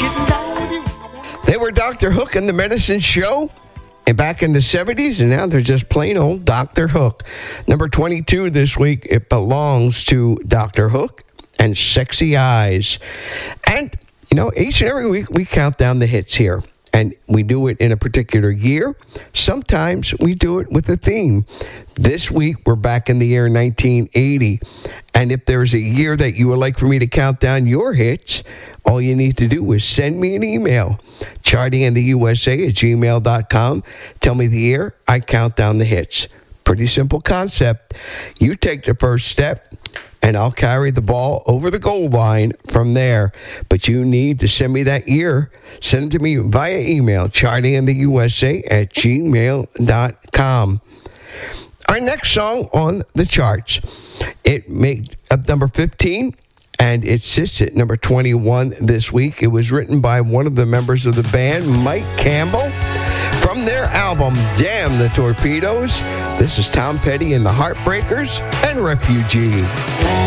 They were Dr. Hook and the Medicine Show. And back in the 70s, and now they're just plain old Dr. Hook. Number 22 this week, it belongs to Dr. Hook and Sexy Eyes. And, each and every week we count down the hits here. And we do it in a particular year. Sometimes we do it with a theme. This week, we're back in the year 1980. And if there's a year that you would like for me to count down your hits, all you need to do is send me an email, chartingintheusa@gmail.com. Tell me the year, I count down the hits. Pretty simple concept. You take the first step, and I'll carry the ball over the goal line from there. But you need to send me that year. Send it to me via email, chartingintheusa@gmail.com. Our next song on the charts, it made up number 15, and it sits at number 21 this week. It was written by one of the members of the band, Mike Campbell, from their album, Damn the Torpedoes. This is Tom Petty and the Heartbreakers and Refugee.